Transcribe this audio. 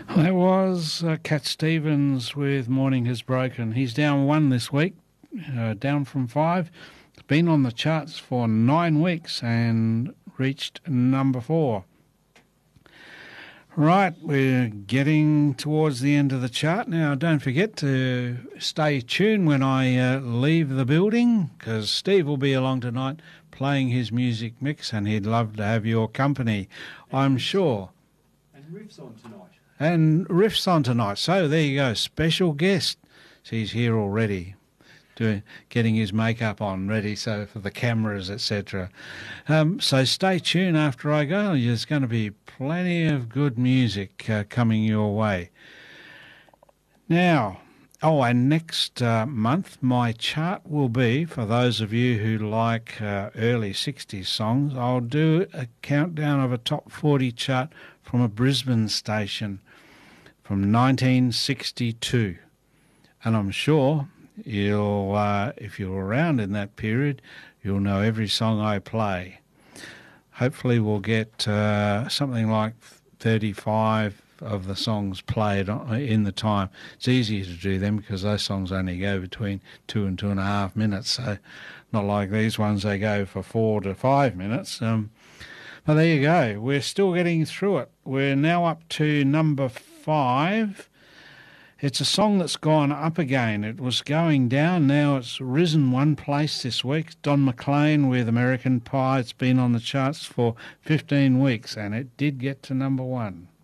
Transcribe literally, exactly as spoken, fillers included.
That was uh, Cat Stevens with Morning Has Broken. He's down one this week, uh, down from five. It's been on the charts for nine weeks and reached number four. Right, we're getting towards the end of the chart now. Don't forget to stay tuned when I uh, leave the building, because Steve will be along tonight playing his music mix, and he'd love to have your company, I'm sure. And riffs on tonight. And riffs on tonight. So there you go, special guest. So he's here already, doing, getting his makeup on, ready so for the cameras, et cetera. Um, so stay tuned after I go. There's going to be plenty of good music uh, coming your way. Now, oh, and next uh, month my chart will be, for those of you who like uh, early sixties songs, I'll do a countdown of a top forty chart from a Brisbane station from nineteen sixty-two. And I'm sure you'll, uh, if you're around in that period, you'll know every song I play. Hopefully we'll get uh, something like thirty-five of the songs played in the time. It's easier to do them because those songs only go between two and two and a half minutes, so not like these ones, they go for four to five minutes. Um, but there you go. We're still getting through it. We're now up to number five. It's a song that's gone up again. It was going down. Now it's risen one place this week. Don McLean with American Pie. It's been on the charts for fifteen weeks, and it did get to number one.